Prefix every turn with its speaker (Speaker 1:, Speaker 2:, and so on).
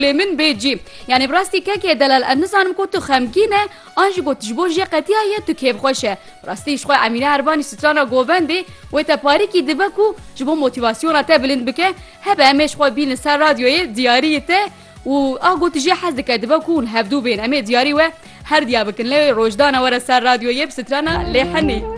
Speaker 1: من بيجي يعني براستي كاكي دلال النظام كنت خمكينه انجي كنت جبو جي قتيا تو كيف خوشه براستي شخو امينه ارباني سترانا غوبندي وتا باريكي دبكو جبو موتيفاسيون تا بلند بك هبا مش خو بين سر راديو دياريته و قلت جي حزك دبكون هبدو بين امي دياري و هر ديابكن لي روجدانا ورا سر راديو يب سترانا لي حني